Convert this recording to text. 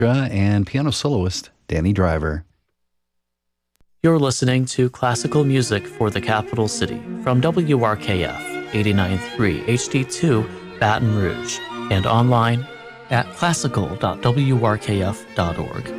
and piano soloist Danny Driver. You're listening to classical music for the capital city from WRKF 89.3 HD2 Baton Rouge and online at classical.wrkf.org.